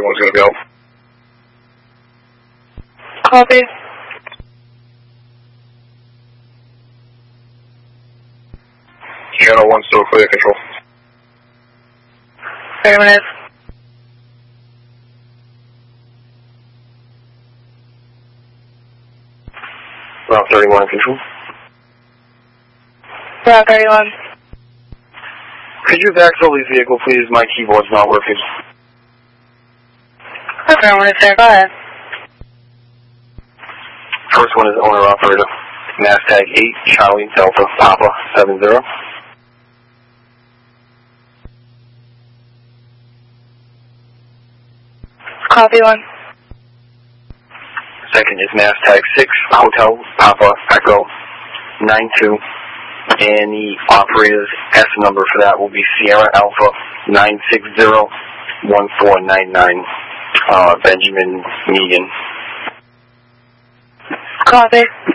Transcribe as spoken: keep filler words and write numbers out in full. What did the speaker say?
thirty-one is going to go. Copy. Channel one still clear, control. Affirmative. Route thirty-one, control. Route thirty-one. Could you backfill this vehicle, please? My keyboard's not working. Affirmative, sir. Go ahead. First one is owner-operator. NASTAG eight, Charlie Delta Papa seven zero. Copy one. Second is NASTAG six, Hotel Papa Echo nine two. And the operator's S number for that will be Sierra Alpha nine six zero one four nine nine, uh, Benjamin Megan. Copy.